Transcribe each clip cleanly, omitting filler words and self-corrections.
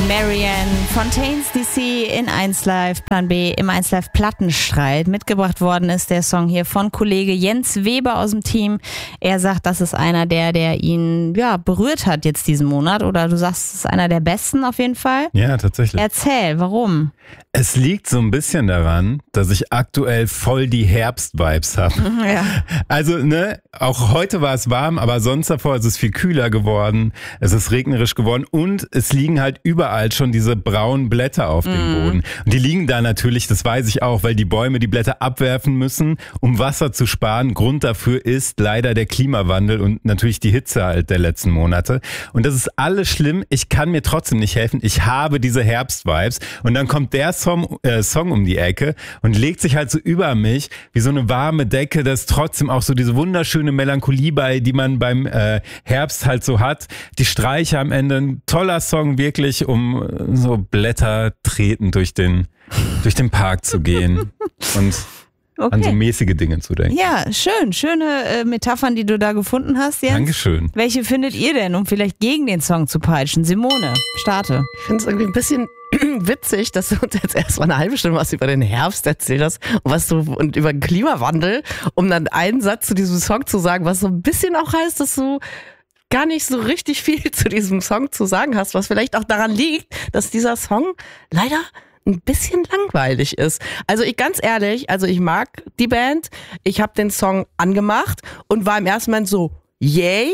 Marianne Fontaines DC in 1 Live, Plan B im 1 Live Plattenstreit. Mitgebracht worden ist der Song hier von Kollege Jens Weber aus dem Team. Er sagt, das ist einer der ihn berührt hat jetzt diesen Monat. Oder du sagst, es ist einer der besten auf jeden Fall. Ja, tatsächlich. Erzähl, warum? Es liegt so ein bisschen daran, dass ich aktuell voll die Herbst-Vibes habe. Ja. Also, auch heute war es warm, aber sonst davor ist es viel kühler geworden. Es ist regnerisch geworden und es liegen halt überall schon diese braunen Blätter auf dem Boden. Und die liegen da natürlich, das weiß ich auch, weil die Bäume die Blätter abwerfen müssen, um Wasser zu sparen. Grund dafür ist leider der Klimawandel und natürlich die Hitze halt der letzten Monate. Und das ist alles schlimm. Ich kann mir trotzdem nicht helfen. Ich habe diese Herbst-Vibes. Und dann kommt der Song um die Ecke und legt sich halt so über mich wie so eine warme Decke, das trotzdem auch so diese wunderschöne Melancholie bei, die man beim Herbst halt so hat. Die Streicher am Ende, ein toller Song wirklich, um so Blätter treten durch den Park zu gehen und an so mäßige Dinge zu denken. Ja, schön. Schöne Metaphern, die du da gefunden hast, Jens. Dankeschön. Welche findet ihr denn, um vielleicht gegen den Song zu peitschen? Simone, starte. Ich finde es irgendwie ein bisschen witzig, dass du uns jetzt erstmal eine halbe Stunde was über den Herbst erzählt hast und über den Klimawandel, um dann einen Satz zu diesem Song zu sagen, was so ein bisschen auch heißt, dass du gar nicht so richtig viel zu diesem Song zu sagen hast, was vielleicht auch daran liegt, dass dieser Song leider ein bisschen langweilig ist. Also ganz ehrlich, ich mag die Band, ich habe den Song angemacht und war im ersten Moment so, yay,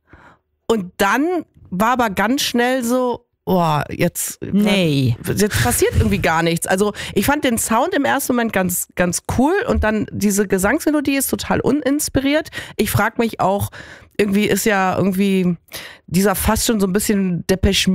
und dann war aber ganz schnell so, jetzt passiert irgendwie gar nichts. Also ich fand den Sound im ersten Moment ganz, ganz cool und dann diese Gesangsmelodie ist total uninspiriert. Ich frage mich auch, irgendwie ist ja dieser fast schon so ein bisschen Depeche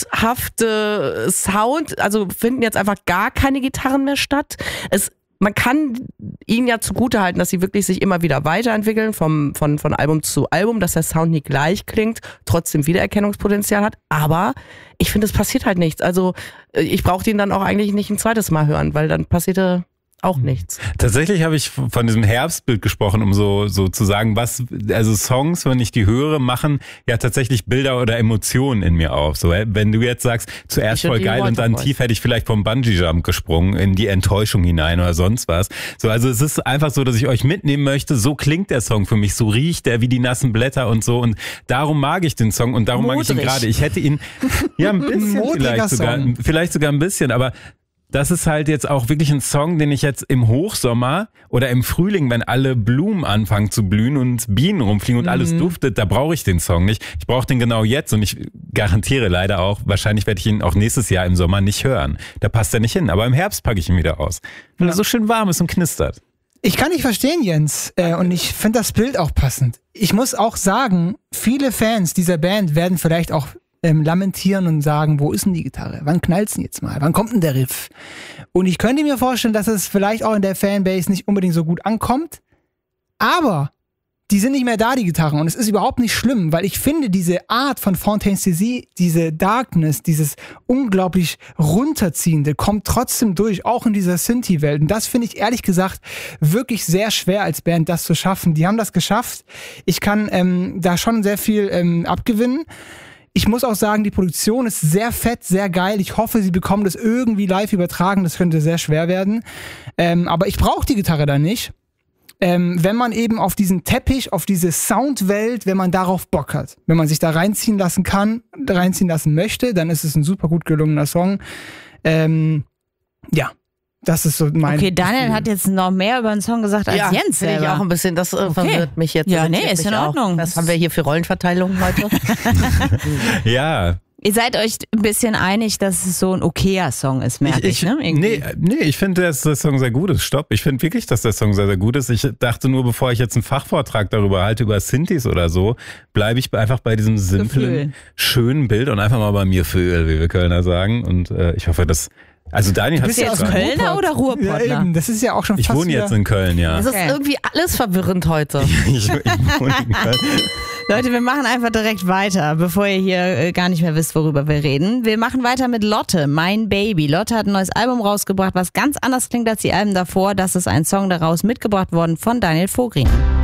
Mode-hafte Sound, also finden jetzt einfach gar keine Gitarren mehr statt. Man kann ihnen ja zugutehalten, dass sie wirklich sich immer wieder weiterentwickeln, von Album zu Album, dass der Sound nie gleich klingt, trotzdem Wiedererkennungspotenzial hat. Aber ich finde, es passiert halt nichts. Also ich brauche den dann auch eigentlich nicht ein zweites Mal hören, weil dann passierte auch nichts. Tatsächlich habe ich von diesem Herbstbild gesprochen, um so zu sagen, also Songs, wenn ich die höre, machen ja tatsächlich Bilder oder Emotionen in mir auf. So, wenn du jetzt sagst, zuerst voll geil und dann tief, hätte ich vielleicht vom Bungee-Jump gesprungen, in die Enttäuschung hinein oder sonst was. So, also es ist einfach so, dass ich euch mitnehmen möchte, so klingt der Song für mich, so riecht er wie die nassen Blätter und so, und darum mag ich den Song und darum mag ich ihn gerade. Ich hätte ihn, ein bisschen vielleicht sogar ein bisschen, aber das ist halt jetzt auch wirklich ein Song, den ich jetzt im Hochsommer oder im Frühling, wenn alle Blumen anfangen zu blühen und Bienen rumfliegen und alles duftet, da brauche ich den Song nicht. Ich brauche den genau jetzt und ich garantiere leider auch, wahrscheinlich werde ich ihn auch nächstes Jahr im Sommer nicht hören. Da passt er nicht hin, aber im Herbst packe ich ihn wieder aus, weil er so schön warm ist und knistert. Ich kann nicht verstehen, Jens, und ich finde das Bild auch passend. Ich muss auch sagen, viele Fans dieser Band werden vielleicht auch lamentieren und sagen, wo ist denn die Gitarre? Wann knallt's denn jetzt mal? Wann kommt denn der Riff? Und ich könnte mir vorstellen, dass es vielleicht auch in der Fanbase nicht unbedingt so gut ankommt, aber die sind nicht mehr da, die Gitarren, und es ist überhaupt nicht schlimm, weil ich finde, diese Art von Fontaines DC, diese Darkness, dieses unglaublich Runterziehende, kommt trotzdem durch, auch in dieser Synthie-Welt. Und das finde ich ehrlich gesagt wirklich sehr schwer als Band, das zu schaffen. Die haben das geschafft. Ich kann da schon sehr viel abgewinnen. Ich muss auch sagen, die Produktion ist sehr fett, sehr geil. Ich hoffe, sie bekommen das irgendwie live übertragen. Das könnte sehr schwer werden. Aber ich brauche die Gitarre da nicht. Wenn man eben auf diesen Teppich, auf diese Soundwelt, wenn man darauf Bock hat. Wenn man sich da reinziehen lassen möchte, dann ist es ein super gut gelungener Song. Das ist so mein... Okay, Daniel hat jetzt noch mehr über den Song gesagt als Jens selber. Finde ich auch ein bisschen, das verwirrt mich jetzt. Ja, ist in Ordnung. Was haben wir hier für Rollenverteilung heute? Ja. Ihr seid euch ein bisschen einig, dass es so ein okayer Song ist, merke ich, ne? Nee, ich finde, dass der Song sehr gut ist. Stopp, ich finde wirklich, dass der Song sehr, sehr gut ist. Ich dachte nur, bevor ich jetzt einen Fachvortrag darüber halte, über Synthes oder so, bleibe ich einfach bei diesem simplen, schönen Bild und einfach mal bei mir für, wie wir Kölner sagen. Und ich hoffe, dass... Also Daniel, bist du jetzt Kölner oder Ruhrpottler? Ja, eben, das ist ja auch schon fast... Ich wohne jetzt in Köln, ja. Das ist irgendwie alles verwirrend heute. Ich wohne in Köln. Leute, wir machen einfach direkt weiter, bevor ihr hier gar nicht mehr wisst, worüber wir reden. Wir machen weiter mit Lotte, Mein Baby. Lotte hat ein neues Album rausgebracht, was ganz anders klingt als die Alben davor. Das ist ein Song daraus, mitgebracht worden von Daniel Vogrin.